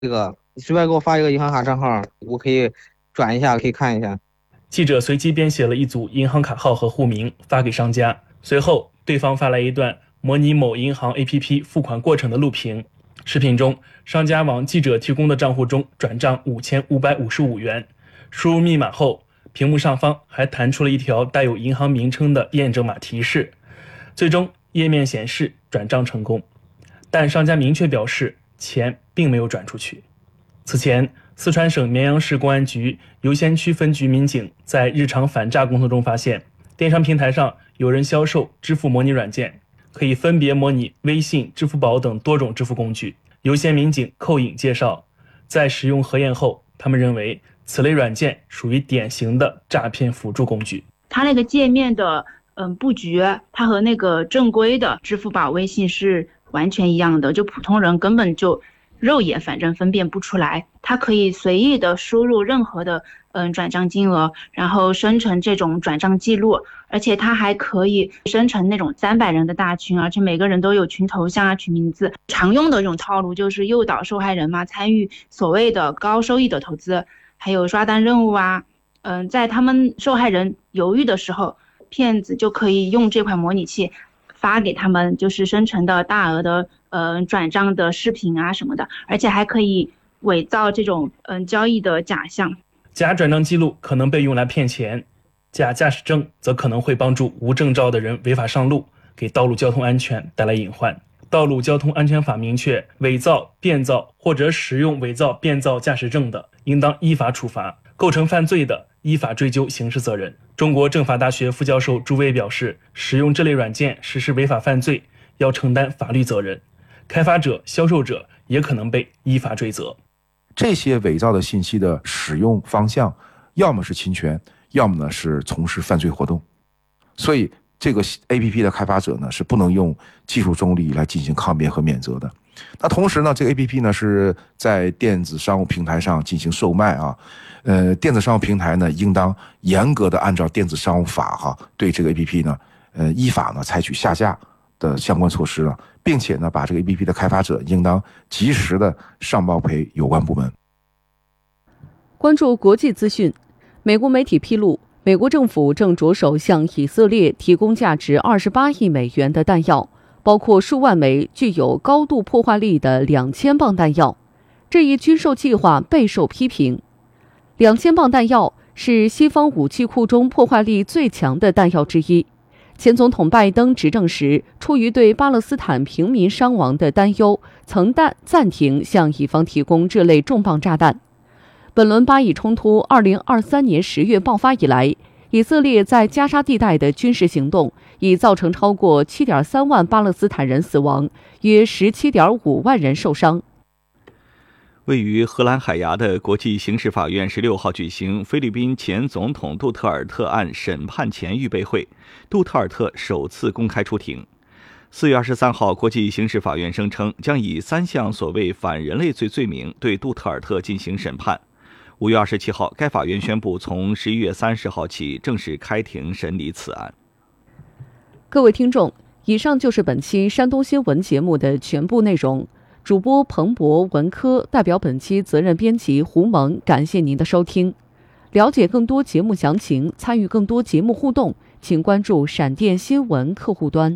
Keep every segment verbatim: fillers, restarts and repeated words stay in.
这个，你随便给我发一个银行卡账号，我可以转一下，可以看一下。 记者随机编写了一组银行卡号和户名发给商家，随后对方发来一段模拟某银行 A P P 付款过程的录屏。视频中，商家往记者提供的账户中转账五千五百五十五元，输入密码后，屏幕上方还弹出了一条带有银行名称的验证码提示。最终页面显示转账成功，但商家明确表示钱并没有转出去。此前，四川省绵阳市公安局游仙区分局民警在日常反诈工作中发现，电商平台上有人销售支付模拟软件，可以分别模拟微信、支付宝等多种支付工具。游仙民警寇颖介绍，在使用核验后，他们认为此类软件属于典型的诈骗辅助工具。 它那个界面的嗯布局，它和那个正规的支付宝、微信是完全一样的，就普通人根本就肉眼反正分辨不出来。它可以随意的输入任何的嗯转账金额，然后生成这种转账记录，而且它还可以生成那种三百人的大群，而且每个人都有群头像啊、群名字。常用的这种套路就是诱导受害人嘛参与所谓的高收益的投资，还有刷单任务啊。嗯，在他们受害人犹豫的时候，骗子就可以用这款模拟器发给他们就是生成的大额的呃转账的视频啊什么的，而且还可以伪造这种嗯、呃、交易的假象。 假转账记录可能被用来骗钱，假驾驶证则可能会帮助无证照的人违法上路，给道路交通安全带来隐患。道路交通安全法明确，伪造、变造或者使用伪造、变造驾驶证的，应当依法处罚；构成犯罪的，依法追究刑事责任。中国政法大学副教授朱威表示，使用这类软件实施违法犯罪，要承担法律责任，开发者、销售者也可能被依法追责。 这些伪造的信息的使用方向，要么是侵权，要么呢是从事犯罪活动。所以这个 A P P 的开发者呢是不能用技术中立来进行抗辩和免责的。那同时呢，这个 A P P 呢是在电子商务平台上进行售卖啊，呃，电子商务平台呢应当严格的按照电子商务法哈、啊，对这个 A P P 呢，呃，依法呢采取下架的相关措施了，并且呢，把这个 A P P 的开发者应当及时的上报赔有关部门。 关注国际资讯，美国媒体披露，美国政府正着手向以色列提供价值二十八亿美元的弹药，包括数万枚具有高度破坏力的两千磅弹药。这一军售计划备受批评。两千磅弹药是西方武器库中破坏力最强的弹药之一。前总统拜登执政时，出于对巴勒斯坦平民伤亡的担忧，曾暂停向以方提供这类重磅炸弹。本轮巴以冲突二零二三年十月爆发以来，以色列在加沙地带的军事行动已造成超过 七点三万巴勒斯坦人死亡，约 十七点五万人受伤。 位于荷兰海牙的国际刑事法院十六号举行菲律宾前总统杜特尔特案审判前预备会，杜特尔特首次公开出庭。四月二十三号，国际刑事法院声称将以三项所谓反人类罪罪名对杜特尔特进行审判。五月二十七号，该法院宣布从十一月三十号起正式开庭审理此案。 各位听众，以上就是本期山东新闻节目的全部内容。主播彭博文科代表本期责任编辑胡蒙，感谢您的收听。了解更多节目详情，参与更多节目互动，请关注闪电新闻客户端。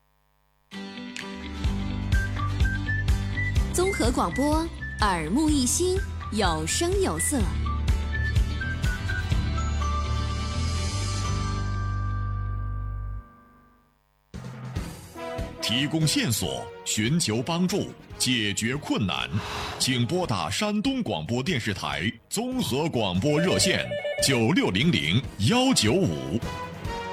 综合广播，耳目一新，有声有色。 提供线索，寻求帮助，解决困难，请拨打山东广播电视台综合广播热线九六零零幺九五